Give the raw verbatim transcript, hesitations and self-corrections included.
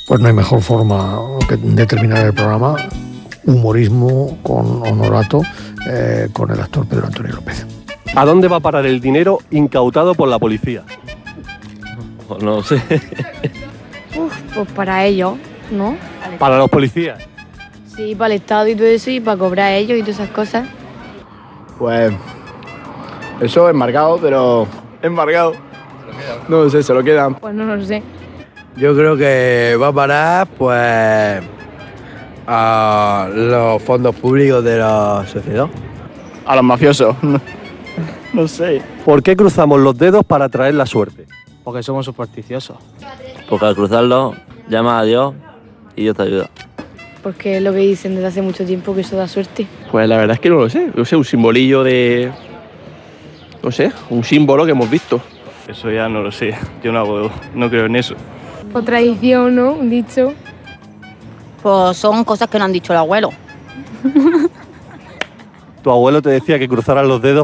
Pues no hay mejor forma que de terminar el programa, humorismo con Honorato, eh, con el actor Pedro Antonio López. ¿A dónde va a parar el dinero incautado por la policía? No sé. Uf, pues para ellos, ¿no? ¿Para los policías? Sí, para el Estado y todo eso, y para cobrar ellos y todas esas cosas. Pues eso es embargado, pero embargado. No sé, se lo quedan. Pues no lo sé. Yo creo que va a parar, pues, a los fondos públicos de la sociedad. A los mafiosos. No, no sé. ¿Por qué cruzamos los dedos para traer la suerte? Porque somos supersticiosos. Porque al cruzarlo, llamas a Dios y Dios te ayuda. Porque es lo que dicen desde hace mucho tiempo, que eso da suerte. Pues la verdad es que no lo sé. No sé, un simbolillo de... No sé, un símbolo que hemos visto. Eso ya no lo sé. Yo no hago, no creo en eso. O tradición, ¿no? Un dicho. Pues son cosas que no han dicho el abuelo. Tu abuelo te decía que cruzaras los dedos